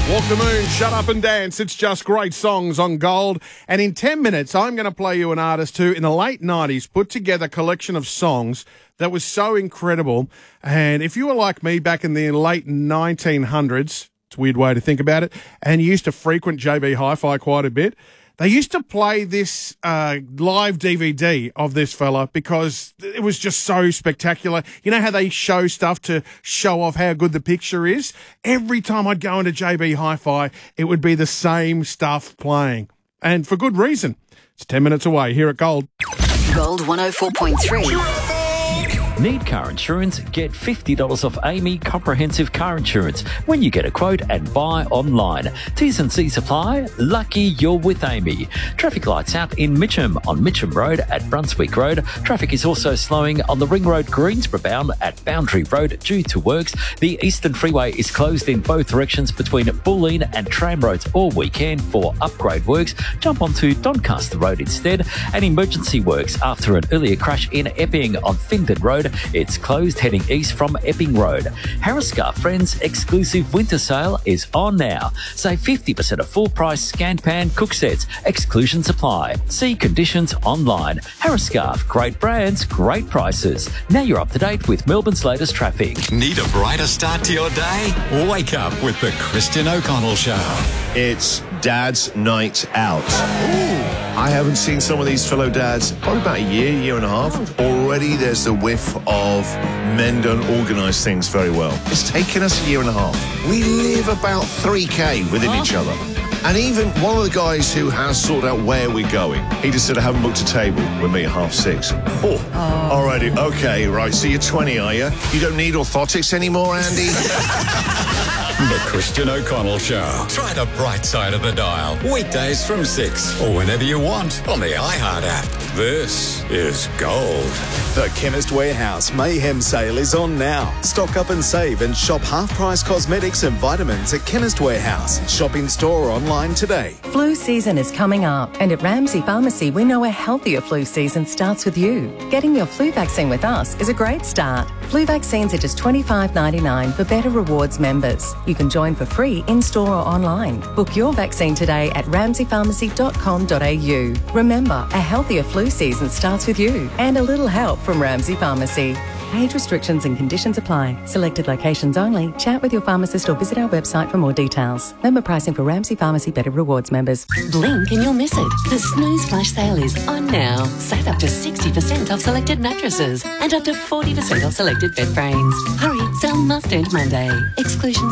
Walk the moon, shut up and dance. It's just great songs on Gold. And in 10 minutes, I'm going to play you an artist who, in the late 90s, put together a collection of songs that was so incredible. And if you were like me back in the late 1900s, it's a weird way to think about it, and you used to frequent JB Hi-Fi quite a bit, they used to play this live DVD of this fella because it was just so spectacular. You know how they show stuff to show off how good the picture is? Every time I'd go into JB Hi-Fi, it would be the same stuff playing. And for good reason. It's 10 minutes away here at Gold. Gold 104.3. Need car insurance? Get $50 off Amy Comprehensive Car Insurance when you get a quote and buy online. T's and C's apply. Lucky you're with Amy. Traffic lights out in Mitcham on Mitcham Road at Brunswick Road. Traffic is also slowing on the Ring Road Greensboro bound at Boundary Road due to works. The Eastern Freeway is closed in both directions between Bulleen and Tram Roads all weekend for upgrade works. Jump onto Doncaster Road instead. And emergency works after an earlier crash in Epping on Findon Road. It's closed heading east from Epping Road. Harriscar Friends exclusive winter sale is on now. Save 50% of full price scan pan cook sets. Exclusions apply. See conditions online. Harriscar, great brands, great prices. Now you're up to date with Melbourne's latest traffic. Need a brighter start to your day? Wake up with the Christian O'Connell Show. It's Dad's Night Out. I haven't seen some of these fellow dads probably about a year and a half. Already there's the whiff of men don't organise things very well. It's taken us a year and a half. We live about 3K within each other. And even one of the guys who has sorted out where we're going, he just said, I haven't booked a table with me at 6:30. Alrighty, okay, right, so you're 20, are you? You don't need orthotics anymore, Andy? The Christian O'Connell Show. Try the bright side of the dial. Weekdays from 6 or whenever you want on the iHeart app. This is Gold. The Chemist Warehouse Mayhem Sale is on now. Stock up and save and shop half-price cosmetics and vitamins at Chemist Warehouse. Shop in store or online today. Flu season is coming up, and at Ramsay Pharmacy, we know a healthier flu season starts with you. Getting your flu vaccine with us is a great start. Flu vaccines are just $25.99 for Better Rewards members. You can join for free in-store or online. Book your vaccine today at ramsaypharmacy.com.au. Remember, a healthier flu season starts with you, and a little help from Ramsay Pharmacy. Age restrictions and conditions apply. Selected locations only. Chat with your pharmacist or visit our website for more details. Member pricing for Ramsay Pharmacy Better Rewards members. Blink and you'll miss it. The Snooze Flash sale is on now. Save up to 60% off selected mattresses and up to 40% off selected bed frames. Hurry, sale must end Monday. Exclusions